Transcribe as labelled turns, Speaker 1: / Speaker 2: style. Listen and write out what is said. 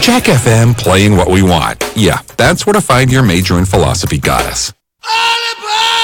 Speaker 1: Jack FM playing what we want. Yeah, that's what a 5-year major in philosophy got us.
Speaker 2: All aboard!